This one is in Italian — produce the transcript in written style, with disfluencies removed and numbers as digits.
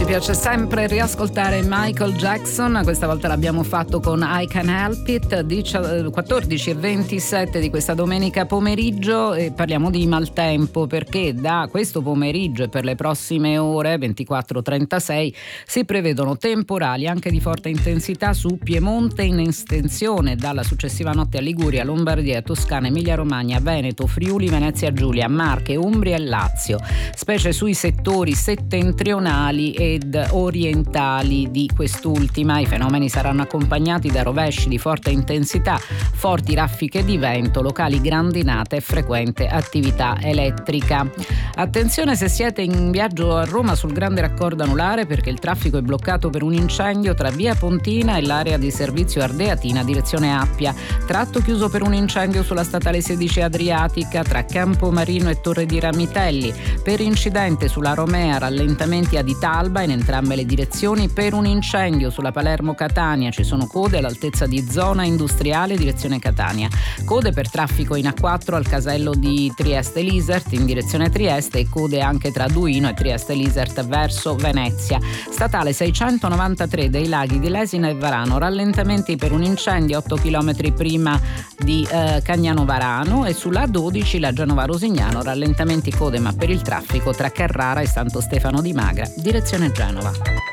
piace sempre riascoltare Michael Jackson, questa volta l'abbiamo fatto con I Can Help It, 14:27 di questa domenica pomeriggio, e parliamo di maltempo perché da questo pomeriggio e per le prossime ore 24:36 si prevedono temporali anche di forte intensità su Piemonte in estensione dalla successiva notte a Liguria, Lombardia, Toscana, Emilia Romagna, Veneto, Friuli, Venezia Giulia, Marche, Umbria e Lazio, specie sui settori settentrionali ed orientali di quest'ultima. I fenomeni saranno accompagnati da rovesci di forte intensità, forti raffiche di vento, locali grandinate e frequente attività elettrica. Attenzione se siete in viaggio a Roma sul grande raccordo anulare, perché il traffico è bloccato per un incendio tra via Pontina e l'area di servizio Ardeatina direzione Appia, tratto chiuso per un incendio sulla statale 16 Adriatica tra Campomarino e Torre di Ramitelli, per incidente sulla Romea rallentamenti ad Italba in entrambe le direzioni, per un incendio sulla Palermo-Catania ci sono code all'altezza di zona industriale direzione Catania, code per traffico in A4 al casello di Trieste-Lisert in direzione Trieste e code anche tra Duino e Trieste-Lisert verso Venezia, statale 693 dei Laghi di Lesina e Varano, rallentamenti per un incendio 8 km prima di Cagnano Varano, e sulla A12 la Genova-Rosignano rallentamenti code ma per il traffico tra Carrara e Santo Stefano di Magra direzione Genova.